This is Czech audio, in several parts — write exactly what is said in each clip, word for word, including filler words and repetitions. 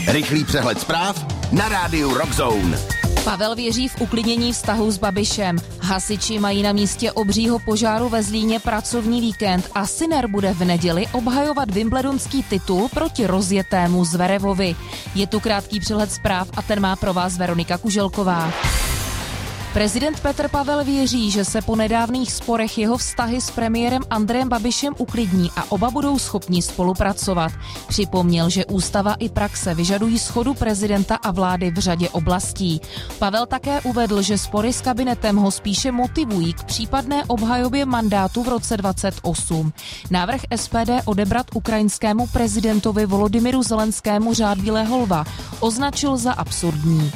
Rychlý přehled zpráv na rádiu Rock Zone. Pavel věří v uklidnění vztahu s Babišem. Hasiči mají na místě obřího požáru ve Zlíně pracovní víkend a Sinner bude v neděli obhajovat wimbledonský titul proti rozjetému Zverevovi. Je tu krátký přehled zpráv a ten má pro vás Veronika Kuželková. Prezident Petr Pavel věří, že se po nedávných sporech jeho vztahy s premiérem Andrejem Babišem uklidní a oba budou schopni spolupracovat. Připomněl, že ústava i praxe vyžadují shodu prezidenta a vlády v řadě oblastí. Pavel také uvedl, že spory s kabinetem ho spíše motivují k případné obhajobě mandátu v roce dvacet osm. Návrh S P D odebrat ukrajinskému prezidentovi Volodymyru Zelenskému řád Bílého lva označil za absurdní.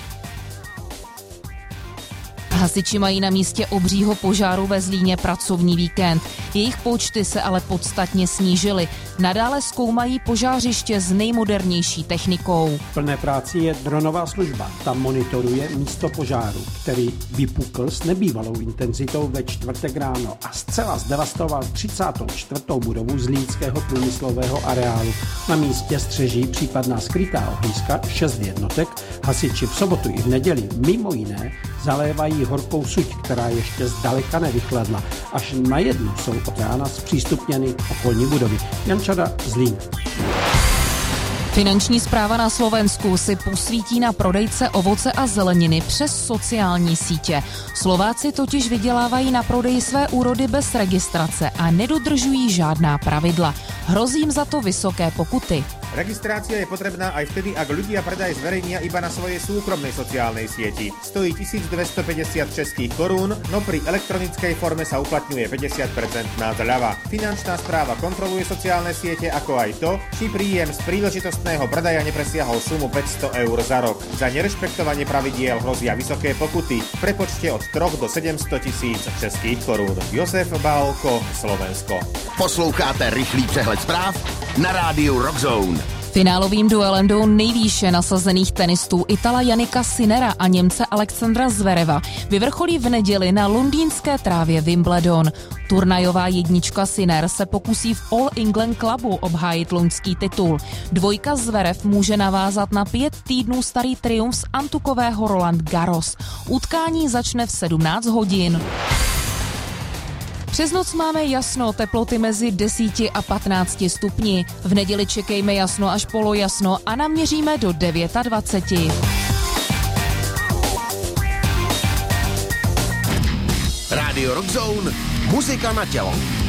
Hasiči mají na místě obřího požáru ve Zlíně pracovní víkend. Jejich počty se ale podstatně snížily. Nadále zkoumají požářiště s nejmodernější technikou. V plné práci je dronová služba. Tam monitoruje místo požáru, který vypukl s nebývalou intenzitou ve čtvrtek ráno a zcela zdevastoval třicátou čtvrtou budovu zlínského průmyslového areálu. Na místě střeží případná skrytá ohniska šest jednotek. Hasiči v sobotu i v neděli mimo jiné zalévají horkou suť, která ještě zdaleka nevychladla. Až na jedno jsou od rána zpřístupněny okolní budovy. Jančada, Zlín. Finanční správa na Slovensku si posvítí na prodejce ovoce a zeleniny přes sociální sítě. Slováci totiž vydělávají na prodeji své úrody bez registrace a nedodržují žádná pravidla. Hrozí jim za to vysoké pokuty. Registrácia je potrebná aj vtedy, ak ľudia predaj zverejnia iba na svojej súkromnej sociálnej sieti. Stojí tisícdvestopäťdesiat českých korún, no pri elektronickej forme sa uplatňuje päťdesiat percent zľava. Finančná správa kontroluje sociálne siete, ako aj to, či príjem z príležitostného predaja nepresiahol sumu päťsto eur za rok. Za nerešpektovanie pravidiel hrozia vysoké pokuty. Prepočte od troch do sedemsto tisíc českých korún. Josef Bálko, Slovensko. Posloucháte rychlý přehled zpráv na rádiu Rock Zone. Finálovým duelem do nejvýše nasazených tenistů Itala Jannika Sinnera a Němce Alexandra Zvereva vyvrcholí v neděli na londýnské trávě Wimbledon. Turnajová jednička Sinner se pokusí v All England Clubu obhájit loňský titul. Dvojka Zverev může navázat na pět týdnů starý triumf z antukového Roland Garros. Utkání začne v sedmnáct hodin. Přes noc máme jasno, teploty mezi deseti a patnácti stupni. V neděli čekejme jasno až polojasno a naměříme do dvacet devět. Radio Rock Zone, muzika na tělo.